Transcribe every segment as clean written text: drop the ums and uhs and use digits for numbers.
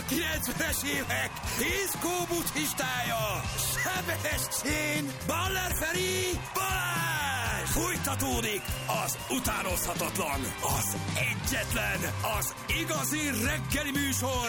90-es évek diszkó buddhistája, Sebestyén, Baller Feri, Balázs! Fújtatódik az utánozhatatlan, az egyetlen, az igazi reggeli műsor,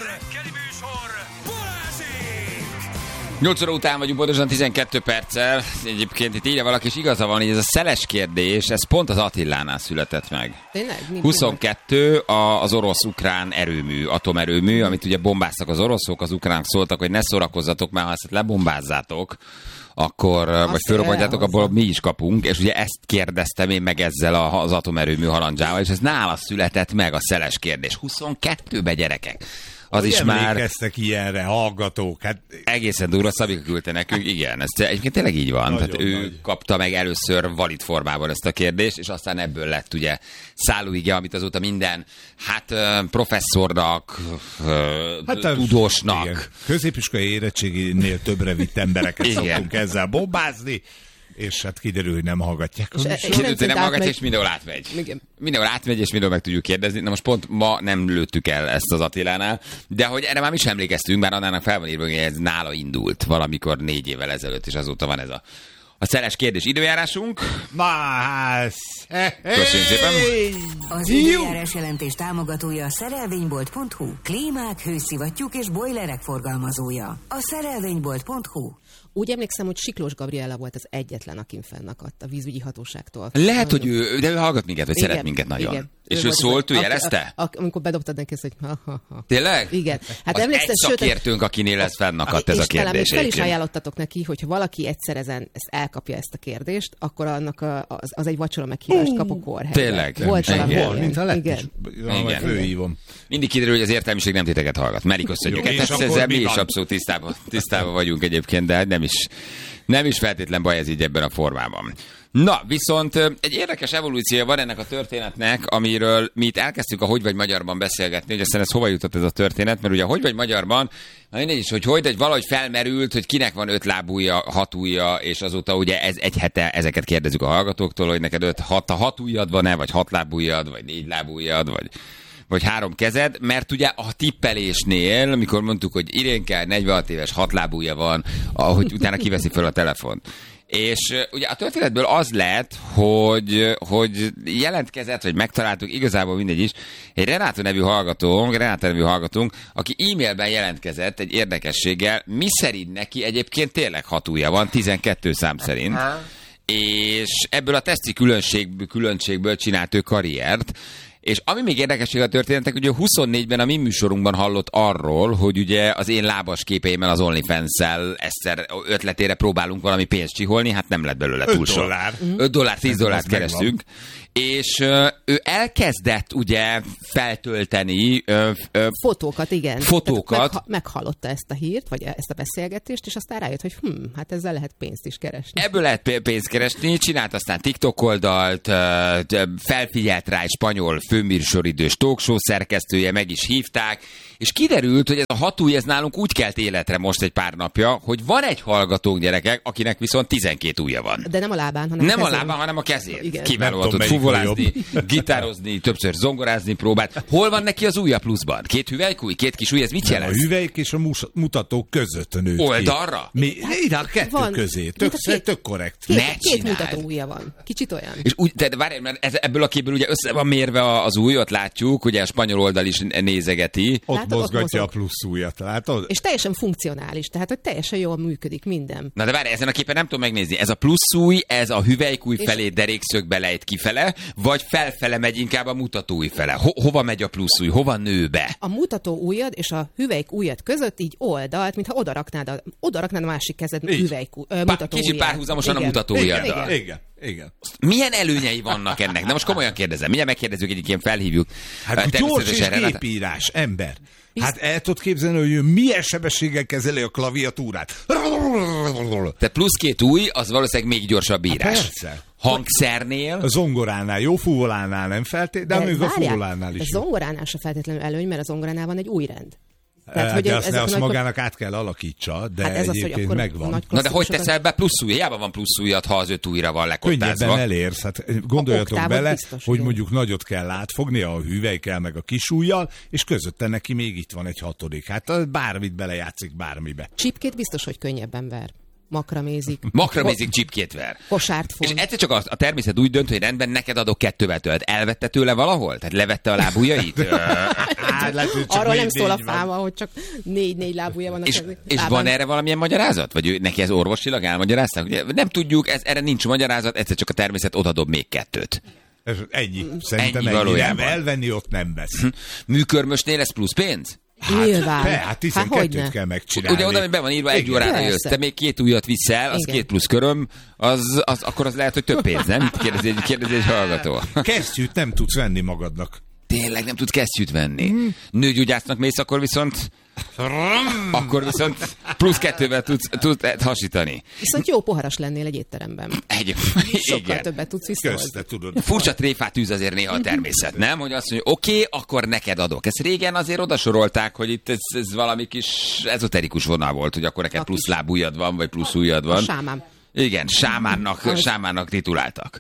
Balázsék! 8 óra után vagyunk, pontosan 12 perccel. Egyébként itt írja valaki, és igaza van, hogy ez a szeles kérdés, ez pont az Attilánál született meg. Tényleg? 22 az orosz-ukrán erőmű, atomerőmű, amit ugye bombáztak az oroszok, az ukránok szóltak, hogy ne szórakozzatok, mert ha ezt lebombázzátok, akkor, vagy fölrobbantjátok, abból mi is kapunk, és ugye ezt kérdeztem én meg ezzel az atomerőmű halandzsával, és ez nála született meg a szeles kérdés. 22-be, gyerekek. Az is már... Emlékeztek ilyenre, hallgatók. Hát... Egészen durva, Szabika küldte nekünk, igen. Ez egyébként tényleg így van. Nagyon Tehát ő kapta meg először valid formában ezt a kérdést, és aztán ebből lett ugye szállóige, amit azóta minden, professzornak, tudósnak. Igen. Középiskolai érettséginél többre vitt embereket szoktunk ezzel bombázni, és hát kiderül, hogy nem hallgatják. Kiderül, hogy nem hallgatják, és mindenhol átmegy. Igen. Mindenhol átmegy, és mindenhol meg tudjuk kérdezni. Na most pont ma nem lőttük el ezt az Attilánál, de hogy erre már mi is emlékeztünk, bár annának fel van írva, hogy ez nála indult valamikor 4 évvel ezelőtt, és azóta van ez a szeles kérdés. Időjárásunk. Köszönjük szépen. Az időjárás jelentés támogatója a szerelvénybolt.hu. Klímák, hőszivattyúk és bojlerek forgalmazója. A szerelvénybolt.hu. Úgy emlékszem, hogy Siklós Gabriella volt az egyetlen, akin fennakadt a vízügyi hatóságtól. Lehet, hogy ő hallgat minket, vagy szeret minket nagyon. Igen. És ő szólt, ő jelezte? Amikor bedobtad neki ezt, hogy ha. Tényleg? Igen. Hát az emlékszem, egy szakértőnk, akinél ez fennakadt ez a kérdés. És talán fel is ajánlottatok neki, hogyha valaki egyszer ezt elkapja ezt a kérdést, akkor annak az egy vacsora meghívást kap a kórhelyben. Tényleg? Volt valami. Mint a lett. Igen. Főhívom. Mindig kiderül, hogy az értelmiség nem titeket hallgat. Meri, köszönjük. Ezzel mi is abszolút tisztában vagyunk egyébként, de nem is feltétlen baj ez így ebben a formában. Na, viszont egy érdekes evolúciója van ennek a történetnek, amiről mi itt elkezdtük a Hogy vagy magyarban beszélgetni, hogy aztán ez hova jutott ez a történet, mert ugye a Hogy vagy magyarban, mindegy is, hogy valahogy felmerült, hogy kinek van 5 lábúja, 6 ujja, és azóta ugye ez egy hete ezeket kérdezzük a hallgatóktól, hogy neked 6 ujjad van-e, vagy 6 lábújjad, vagy 4 lábújjad, vagy 3 kezed, mert ugye a tippelésnél, amikor mondtuk, hogy Irénke 46 éves, 6 lábúja van, ahogy utána kiveszi fel a telefont. És ugye a történetből az lett, hogy jelentkezett, vagy megtaláltuk, igazából mindegy is, egy Renáta nevű hallgatónk, aki e-mailben jelentkezett egy érdekességgel, mi szerint neki egyébként tényleg 6 ujja van, 12 szám szerint, és ebből a teszti különbségből csinált ő karriert. És ami még érdekesség a történetek, ugye 24-ben a mi műsorunkban hallott arról, hogy ugye az én lábas képeimmel az OnlyFans-szel egyszer ötletére próbálunk valami pénzt csiholni, hát nem lett belőle túl sok. $5, $10 kerestünk. És ő elkezdett ugye feltölteni fotókat, igen. Fotókat. Meghallotta ezt a hírt, vagy ezt a beszélgetést, és aztán rájött, hogy hát ezzel lehet pénzt is keresni. Ebből lehet pénzt keresni, csinált aztán TikTok oldalt, felfigyelt rá egy spanyol főműsoridős talkshow szerkesztője, meg is hívták, és kiderült, hogy ez a 6 ujj, ez nálunk úgy kelt életre most egy pár napja, hogy van egy hallgatónk, gyerekek, akinek viszont 12 ujja van. De nem a lábán, hanem nem a lábán, hanem a kezén. Kiválóan tud fuvolázni, gitározni, többször zongorázni próbált. Hol van neki az ujja pluszban? 2 hüvelykúj, 2 kis ujj, ez mit jelent? A hüvelyk és a mutatók között nőtt oldalra? A 2 közé. Tök korrekt. 2 mutató ujja van. Kicsit olyan. És úgy, de várj, mert ebből a képből ugye össze van mérve az ujj, ott látjuk, ugye a spanyol oldal is nézegeti. Ott mozgatja a plusz ujjat, látod? És teljesen funkcionális, tehát hogy teljesen jól működik minden. Na de várj, ezen a képen nem tudom megnézni. Ez a plusz ujj, ez a hüvelykúj felé derékszögbe lejt kifele, vagy felfele megy inkább a mutatóujj fele? Hova megy a plusz ujj? Hova nő be? A mutató ujjad és a hüvelyk ujjad között így oldalt, mintha odaraknád a másik kezed mutató ujját. Kicsit párhuzamosan a mutató ujjaddal. Igen. Milyen előnyei vannak ennek? De most komolyan kérdezem. Mindjárt megkérdezzük, egyik ilyen felhívjuk. Hát gyors és gépírás, ember. Hát el tudod képzelni, hogy ő milyen sebességgel kezeli a klaviatúrát. Tehát plusz 2 ujj, az valószínűleg még gyorsabb írás. Persze. Hangszernél? A zongoránál, jó fuvolánál nem feltétlenül, de még a fuvolánál is. A zongoránál se feltétlenül előny, mert a zongoránál van egy újrend. Tehát, hogy de azt magának át kell alakítsa, de hát egyébként megvan. Na de hogy teszel be plusz ujj? Hiába van plusz ujjad, ha az 5 ujjra van lekottázva. Könnyebben elérsz. Hát gondoljatok bele, biztos, hogy mondjuk nagyot kell átfogni, a hüvelykkel meg a kis ujjal, és közötte neki még itt van egy 6. Hát bármit belejátszik bármibe. Csipkét biztos, hogy könnyebben ver. Makramézik, csipkét ver. Kosárt fog. És egyszer csak a természet úgy dönt, hogy rendben, neked adok 2-vel tölt. Elvette tőle valahol? Tehát levette a lábujjait? Arról nem szól a fáma, hogy csak 4 lábúja van. És van erre valamilyen magyarázat? Vagy neki ez orvosilag elmagyarázták? Ugye, nem tudjuk, erre nincs magyarázat, egyszer csak a természet odadob még 2. Ennyi. Szerintem ennyi. Nem, elvenni ott nem vesz. Műkörmösnél lesz plusz pénz? Hát 12-t kell megcsinálni. Ugye oda, hogy be van írva, 1 órára jössz, te még 2 ujjat viszel, az 2 plusz köröm, akkor az lehet, hogy több pénz, nem? Kérdezi egy hallgató. Kesztyűt nem tudsz venni magadnak. Tényleg nem tudsz kesztyűt venni. Nőgyógyásznak mész, akkor viszont plusz 2-vel tudsz hasítani. Viszont jó poharas lennél egy étteremben. Sokkal többet tudsz visszahozni. Furcsa tréfát űz azért néha a természet, nem? Hogy azt mondja, oké, akkor neked adok. Ezt régen azért odasorolták, hogy itt ez valami kis ezoterikus vonal volt, hogy akkor neked plusz lábujjad van, vagy plusz ujjad van. A sámán. Igen, sámánnak tituláltak.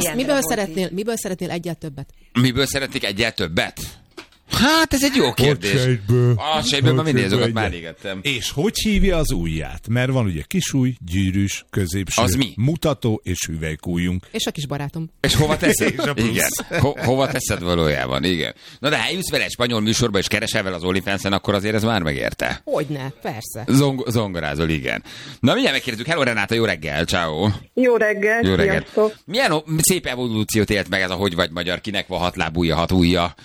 Miből szeretnél egyel többet? Miből szeretnék egyel többet? Hát ez egy jó kérdés. A sejtből már mindig azokat már égettem. És hogy hívja az ujját? Mert van ugye kisujj, gyűrűs, középső, az mi? mutató és hüvelykújjunk. És a kis barátom. És hova teszed? Igen. Hova teszed valójában? Igen. Na de ha eljössz vele egy spanyol műsorba és keresel vele az OnlyFans-en, akkor azért ez már megérte. Hogyne, persze. Zongorázol, igen. Na mindjárt megkérdezzük. Hello Renáta, jó reggel, ciao. Jó reggel, sziasztok. Milyen szép evolúciót élt meg ez a hogy vagy magyar, kinek van 6 lábúja, 6 ujja.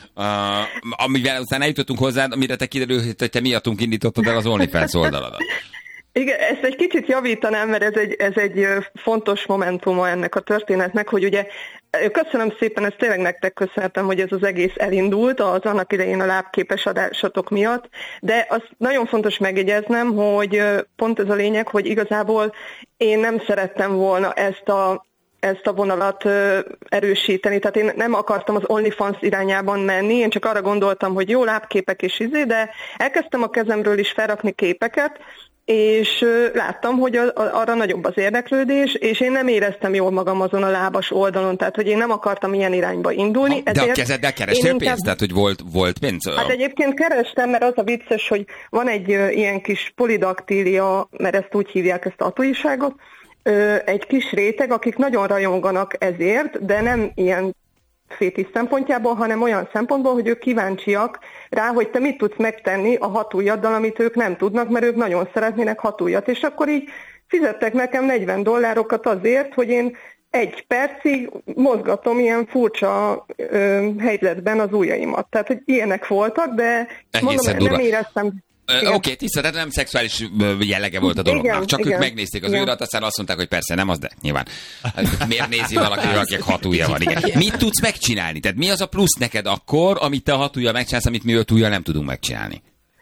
Amivel aztán eljutottunk hozzá, amire te kiderült, hogy te miattunk indítottad el az OnlyFans oldaladat. Igen, ezt egy kicsit javítanám, mert ez egy fontos momentuma ennek a történetnek, hogy ugye köszönöm szépen, ezt tényleg nektek köszönhetem, hogy ez az egész elindult az annak idején a lábképes adásatok miatt, de azt nagyon fontos megjegyeznem, hogy pont ez a lényeg, hogy igazából én nem szerettem volna ezt a vonalat erősíteni. Tehát én nem akartam az OnlyFans irányában menni, én csak arra gondoltam, hogy jó lábképek és de elkezdtem a kezemről is felrakni képeket, és láttam, hogy arra nagyobb az érdeklődés, és én nem éreztem jól magam azon a lábas oldalon, tehát hogy én nem akartam ilyen irányba indulni. De a kezeddel kerestél pénzt? Tehát, hogy volt pénz? Hát egyébként kerestem, mert az a vicces, hogy van egy ilyen kis polidaktília, mert ezt úgy hívják, ezt a tatuiságot, egy kis réteg, akik nagyon rajonganak ezért, de nem ilyen fétisz szempontjából, hanem olyan szempontból, hogy ők kíváncsiak rá, hogy te mit tudsz megtenni a 6 ujjaddal, amit ők nem tudnak, mert ők nagyon szeretnének 6 ujjat. És akkor így fizettek nekem $40 azért, hogy én 1 percig mozgatom ilyen furcsa helyzetben az ujjaimat. Tehát, hogy ilyenek voltak, de mondom, nem éreztem... Oké, tisztelt, nem szexuális jellege volt a dolognak. Csak ők megnézték az ujjadat, aztán azt mondták, hogy persze nem az, de nyilván. Miért nézi valaki, akinek 6 ujja van? Igen. Mit tudsz megcsinálni? Tehát mi az a plusz neked akkor, amit te a 6 ujjal megcsinálsz, amit mi 5 ujjal nem tudunk megcsinálni?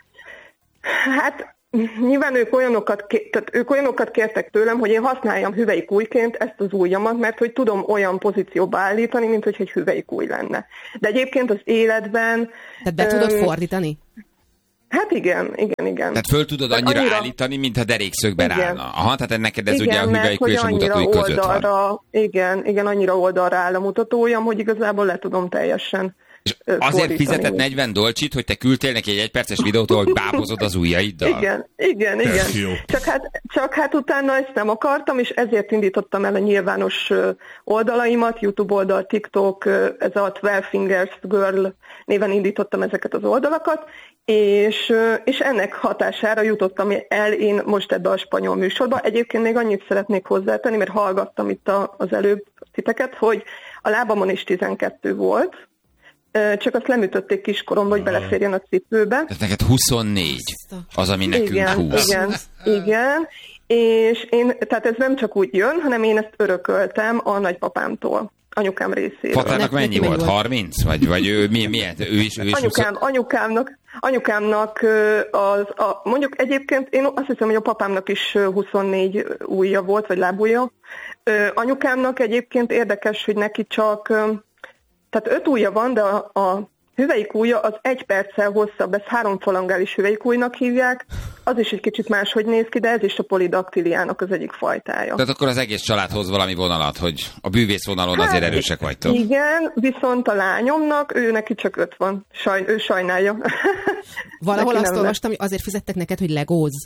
Hát nyilván ők olyanokat kértek tőlem, hogy én használjam hüvelykújként ezt az ujjamat, mert hogy tudom olyan pozícióba állítani, mint hogy egy hüvelykúj lenne. De egyébként az életben... Tehát be tudod fordítani? Hát igen. Tehát föl tudod annyira állítani, mintha derékszögben állna. Aha, tehát neked ez ugye a hüvelykúj és a mutatói között van. Igen, annyira oldalra áll a mutatójam, hogy igazából le tudom teljesen és azért fizetett $40, hogy te küldtél neki egy 1 perces videót, hogy bábozod az ujjaiddal? Igen. Csak hát utána ezt nem akartam, és ezért indítottam el a nyilvános oldalaimat, YouTube oldal, TikTok, ez a 12 Fingers Girl néven indítottam ezeket az oldalakat, és ennek hatására jutottam el én most ebbe a spanyol műsorba. Egyébként még annyit szeretnék hozzátenni, mert hallgattam itt az előbb titeket, hogy a lábamon is 12 volt, csak azt lemütötték kiskoromba, hogy beleférjen a cipőbe. Tehát neked 24 az, ami nekünk 20. Igen. És tehát ez nem csak úgy jön, hanem én ezt örököltem a nagypapámtól, anyukám részéről. Patának mennyi volt? 30? Vagy ő milyen? Ő is anyukámnak mondjuk egyébként én azt hiszem, hogy a papámnak is 24 ujja volt, vagy lábujja. Anyukámnak egyébként érdekes, hogy neki csak, tehát 5 ujja van, de a hüvelykúja az 1 perccel hosszabb, ezt 3 falangális hüvelykújnak hívják, az is egy kicsit máshogy néz ki, de ez is a polidaktiliának az egyik fajtája. Tehát akkor az egész család hoz valami vonalat, hogy a bűvész vonalon azért erősek vagytok. Igen, viszont a lányomnak, ő neki csak 5 van. Ő sajnálja. Valahol azt olvastam, hogy azért fizettek neked, hogy legózz.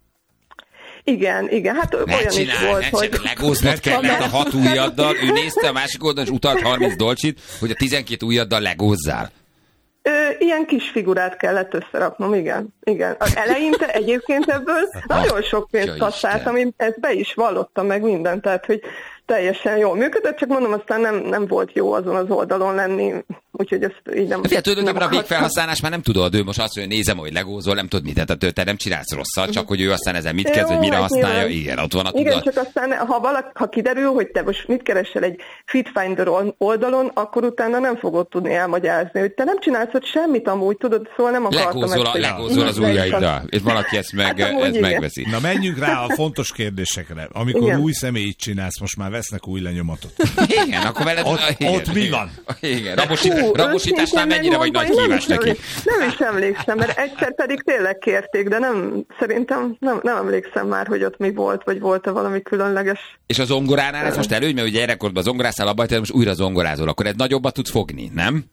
Igen, hát olyan is volt, hogy... Legóznod kellett a 6 ujjaddal, ő nézte a másik oldalon, és utalt 30 dolcsit, hogy a 12 ujjaddal legózzál. Ilyen kis figurát kellett összeraknom, igen. Az eleinte egyébként ebből nagyon sok pénzt kasszáltam, én ezt be is vallottam meg mindent, tehát hogy teljesen jól működött, csak mondom, aztán nem volt jó azon az oldalon lenni, úgyhogy ezt így nem... Tulajdonképpen a végfelhasználás már nem tudod, ő most azt mondja, nézem, hogy legózol, nem tudod mit, tehát te nem csinálsz rosszat, csak hogy ő aztán ezen mit kezd, hogy mire használja, igen, ott van a tudat. Igen, csak aztán, ha kiderül, hogy te most mit keresel egy Fitfinder oldalon, akkor utána nem fogod tudni elmagyarázni, hogy te nem csinálsz ott semmit amúgy, tudod, szóval nem akartam ezt. Legózol az ujjaiddal, és valaki ezt megveszi. Na menjünk rá a fontos kérdésekre. Amikor új személyt csinálsz, most már vesznek új lenyomatot. Igen, akkor veled... Ott mi van? Igen, rabosításnál mennyire vagy nagy kívás neki? Nem is emlékszem, mert egyszer pedig tényleg kérték, de szerintem nem emlékszem már, hogy ott mi volt, vagy volt-e valami különleges. És a zongoránál ez most előny, mert ugye gyerekkorban zongoráztál abba, hogy most újra zongorázol, akkor ez nagyobbat tudsz fogni, nem?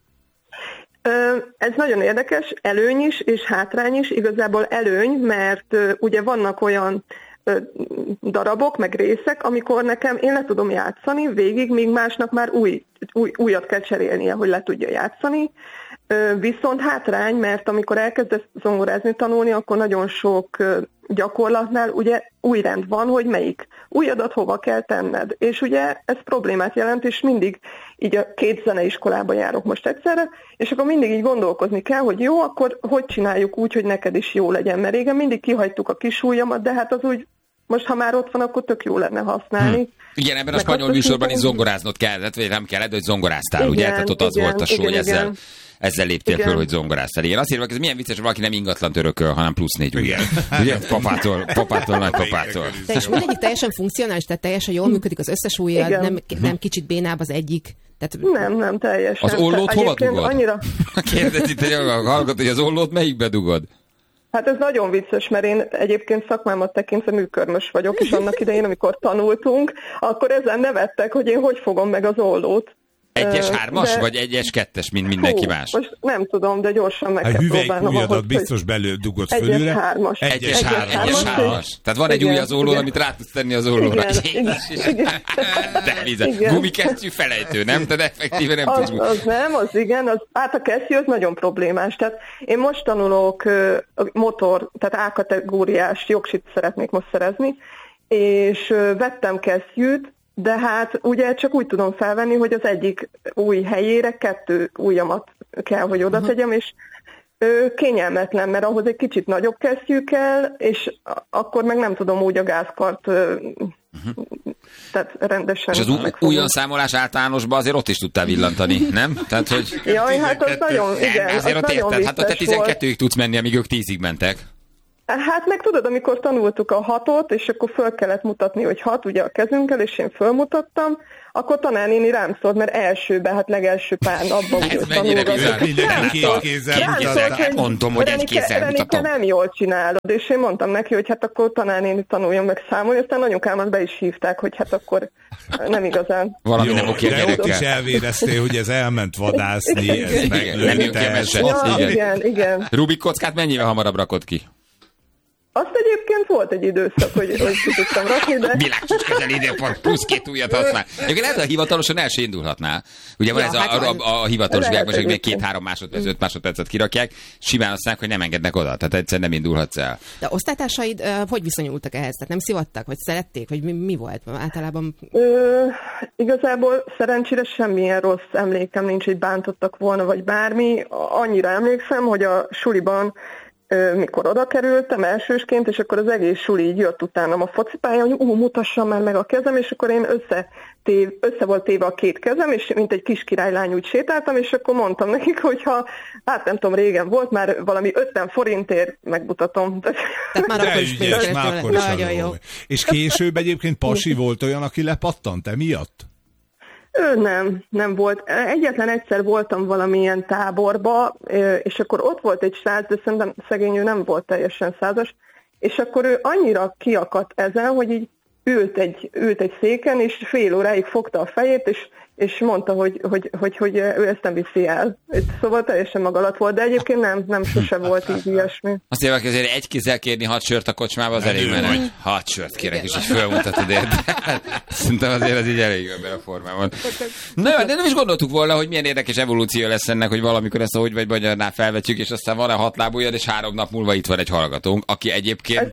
Ez nagyon érdekes, előny is, és hátrány is. Igazából előny, mert ugye vannak olyan darabok, meg részek, amikor nekem én le tudom játszani végig, míg másnak már újat kell cserélnie, hogy le tudja játszani. Viszont hátrány, mert amikor elkezdesz zongorázni, tanulni, akkor nagyon sok gyakorlatnál ugye új rend van, hogy melyik ujjadat hova kell tenned. És ugye ez problémát jelent, és mindig így a 2 zeneiskolába járok most egyszerre, és akkor mindig így gondolkozni kell, hogy jó, akkor hogy csináljuk úgy, hogy neked is jó legyen. Mert régen mindig kihagytuk a kis ujjamat, de hát az úgy, most ha már ott van, akkor tök jó lenne használni. Igen, ebben a spanyol műsorban is zongoráznod kellett, vagy nem kellett, hogy zongoráztál, igen, ugye? Tehát ott az volt a show, hogy ezzel léptél föl, hogy zongoráztál. Igen, azt írva, hogy ez milyen vicces, hogy valaki nem ingatlan örököl, hanem +4 ujjal. Ugye? Papától, nagypapától. És mindegyik teljesen funkcionális, tehát teljesen jól működik az összes ujjad, nem kicsit bénább az egyik. Tehát... Nem, teljesen. Az ollót hova dugod? Annyira... Kérdez itt, hogy az ollót melyikbe dugod? Hát ez nagyon vicces, mert én egyébként szakmámat tekintve műkörmös vagyok, és annak idején, amikor tanultunk, akkor ezen nevettek, hogy én hogy fogom meg az ollót. 1-es 3-as, vagy 1-es 2-es, mint mindenki más? Most nem tudom, de gyorsan meg kell próbálnom. A hüvelykújadat biztos dugod fölülre. 1-es 3-as. Tehát van egy új az ollón, amit rá tudsz tenni az ollóra. Igen. Gumikesztyű felejtő, nem? Tehát effektíve nem tudsz. Az nem, az igen. Hát a kesztyű az nagyon problémás. Tehát én most tanulok motor, tehát A-kategóriás jogsit szeretnék most szerezni, és vettem kesztyűt, de hát ugye csak úgy tudom felvenni, hogy az egyik új helyére 2 ujjamat kell, hogy oda tegyem, és kényelmetlen, mert ahhoz egy kicsit nagyobb kesztyű kell, és akkor meg nem tudom úgy a gázkart tehát rendesen. És az újon számolás általánosban azért ott is tudtál villantani, nem? Tehát, hogy... Jaj, hát az nagyon, igen, azért az nagyon vicces. Hát ott te 12-ig tudsz menni, amíg ők 10-ig mentek. Hát meg tudod, amikor tanultuk a 6-ot, és akkor föl kellett mutatni, hogy 6 ugye a kezünkkel, és én fölmutattam, akkor tanárnéni rám szólt, mert legelső pár napban úgy tanulgatok. Mindenki két kézzel mutatta. Mondom, hogy egy kézzel mutatom. nem jól csinálod, és én mondtam neki, hogy hát akkor tanárnéni tanuljon meg számolni, aztán anyukámat be is hívták, hogy hát akkor nem igazán. Valami nem oké, de ott is elvéreztél, hogy ez elment vadászni, ez meglőtte. Igen. Rubik kockát mennyivel hamarabb rakod ki? Azt egyébként volt egy időszak, hogy ki tudtam rakni, de... Világcsúcs közel időpont, +2 ujjat használ. Egyébként lehet, hogy hivatalosan el se indulhatnál. Ugye van ez a hivatalos világban, hogy még 2-3 másodperc, 5 másodpercet kirakják, simán azt mondják, hogy nem engednek oda, tehát egyszerűen nem indulhatsz el. De osztálytársaid hogy viszonyultak ehhez? Tehát nem szivattak, vagy szerették, vagy mi volt általában? Igazából szerencsére semmilyen rossz emlékem nincs, hogy bántottak volna, vagy bármi. Annyira emlékszem, hogy a suliban mikor oda kerültem elsősként, és akkor az egész suli így jött utánam a focipálya, hogy mutassam már meg a kezem, és akkor én össze volt téve a 2 kezem, és mint egy kis királylány úgy sétáltam, és akkor mondtam nekik, hogyha, hát nem tudom, régen volt, már valami 50 forintért megmutatom. Tehát már akkor is nagyon jó. És később egyébként pasi volt olyan, aki lepattant emiatt? Nem volt. Egyetlen egyszer voltam valamilyen táborba, és akkor ott volt egy srác, de szerintem szegény ő nem volt teljesen százas, és akkor ő annyira kiakadt ezen, hogy így ült egy széken, és fél óráig fogta a fejét, és mondta, hogy ő ezt nem viszi el. Szóval teljesen maga alatt volt, de egyébként nem sose volt így ilyesmi. Azt mondják, hogy azért egy kézzel kérni 6 sört a kocsmába, az elég menő. 6 sört kérek, és így fölmutatod érte. Szerintem azért az így elég ebben a formában. Na jó, de nem is gondoltuk volna, hogy milyen érdekes evolúció lesz ennek, hogy valamikor ezt a Hogy vagy magyarnál felvetjük, és aztán van-e 6 lábújad, és 3 nap múlva itt van egy hallgatónk, aki egyébként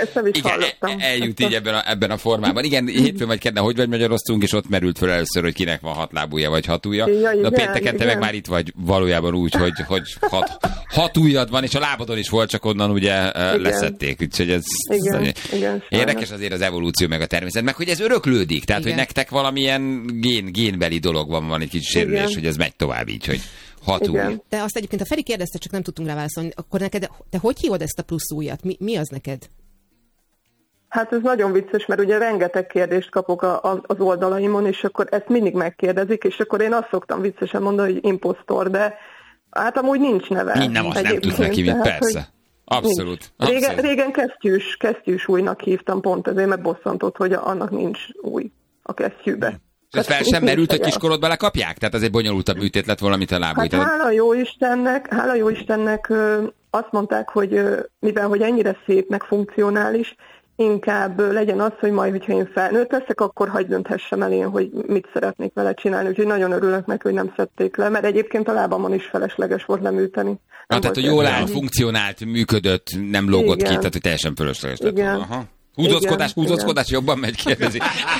eljut így ebben a formában. Igen, hétfőn vagy kedden Hogy vagy magyaroztunk, és ott merült föl először, hogy kinek van 6 lábúja vagy 6 ujja. De pénteken te meg már itt vagy valójában úgy, hogy 6 ujjad van, és a lábadon is volt, csak onnan ugye leszették. Úgyhogy ez igen, érdekes azért az evolúció meg a természet. Meg hogy ez öröklődik, tehát hogy nektek valamilyen génbeli dolog van egy kicsit sérülés, hogy ez megy tovább így, hogy 6 ujj. De azt egyébként a Feri kérdezte, csak nem tudtunk rá válaszolni. Akkor neked, te hogy hívod ezt a plusz ujjat? Mi az neked? Hát ez nagyon vicces, mert ugye rengeteg kérdést kapok az oldalaimon, és akkor ezt mindig megkérdezik, és akkor én azt szoktam viccesen mondani, hogy imposztor, de hát amúgy nincs neve. Nem tudsz neki, mint persze. Abszolút. Régen kesztyűs újnak hívtam, pont ezért, mert bosszantott, hogy annak nincs új a kesztyűbe. Ez fel sem merült, hogy kiskorodba lekapják? Tehát ez egy bonyolultabb műtét lett valamit a lábújt. Hát hála jó Istennek azt mondták, hogy mivel hogy ennyire szép, meg funkcionális, inkább legyen az, hogy majd, hogyha én felnőtt leszek, akkor hadd dönthessem el én, hogy mit szeretnék vele csinálni. Úgyhogy nagyon örülök neki, hogy nem szedték le, mert egyébként a lábamon is felesleges volt leműteni. Tehát, hogy jól állt, funkcionált, működött, nem lógott ki, tehát, hogy teljesen fölösleges lett. Igen. Húzózkodás jobban megy, kérdezi.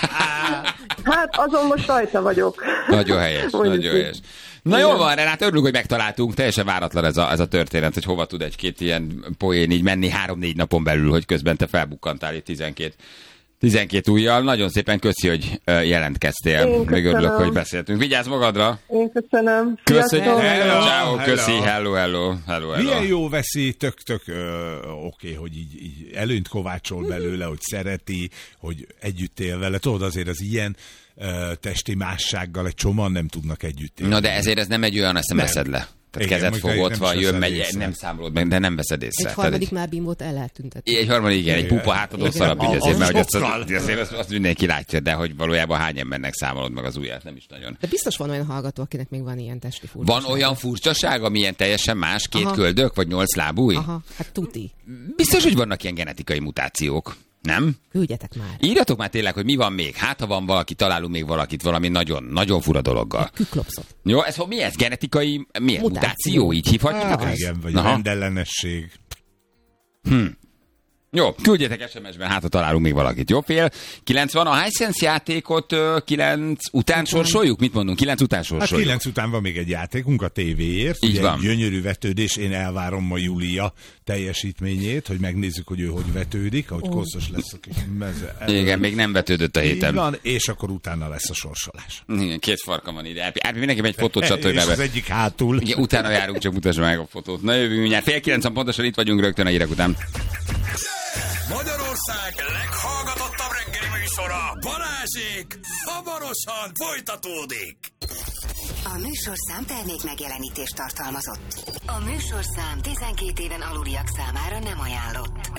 Hát azon most rajta vagyok. Nagyon helyes. Na jól van, Renát, örülünk, hogy megtaláltunk. Teljesen váratlan ez a történet, hogy hova tud egy-két ilyen poén így menni 3-4 napon belül, hogy közben te felbukkantál itt 12 ujjal. Nagyon szépen köszi, hogy jelentkeztél. Még örülök, hogy beszéltünk. Vigyázz magadra! Én köszönöm. Köszönjük! Ciao, köszi, hello. Milyen jó veszi, tök oké, hogy így előnyt kovácsol belőle, hogy szereti, hogy együtt él vele. Tudod, azért az ilyen testi mássággal egy csomóan nem tudnak együtt élni. Na de ezért ez nem egy olyan, ezt nem veszed le. Tehát kezed fogott van, jön, megy, nem számolod meg, de nem veszed észre. Egy harmadik már bimbót el lehet tüntetni. Egy harmadik, igen, egy pupa hátadon szarab, így azért, mert azt mindenki látja, de hogy valójában hány embernek számolod meg az ujját, nem is nagyon. De biztos van olyan hallgató, akinek még van ilyen testi furcsaság. Van olyan furcsaság, ami ilyen teljesen más, 2 köldök, vagy 8 lábúj? Aha, hát tuti. Biztos, hogy vannak ilyen genetikai mutációk. Nem? Küldjetek már. Írjatok már tényleg, hogy mi van még. Hát, ha van valaki, találunk még valakit valami nagyon, nagyon fura dologgal. Küklopszot. Jó, mi ez? Genetikai, milyen mutáció? Így hívhatjuk? Igen, vagy rendellenesség. Jó, küldjetek SMS-ben, hát ha találunk még valakit. Jó, fél 90. A Hisense játékot 9 után sorsoljuk? Mit mondunk? 9 után sorsoljuk. Hát 9 után van még egy játékunk a tévéért. Így van. Gyönyörű vetődés. Én elvárom ma Júlia teljesítményét, hogy megnézzük, hogy ő hogy vetődik, ahogy koszos lesz a kis meze. Igen, még nem vetődött a héten. Így van, és akkor utána lesz a sorsolás. Igen, 2 farka van ide. Árpi, mindenki egy fotót csatolj be. És az egyik hátul. Igen, utána járunk, csak mutassam meg a fotót. Na jövünk mindjárt. Fél 9 pontosan itt vagyunk rögtön a hírek után. Magyarország leghallgatottabb reggeli műsora, Balázsék, hamarosan folytatódik. A műsorszám termék megjelenítést tartalmazott. A műsorszám 12 éven aluliak számára nem ajánlott.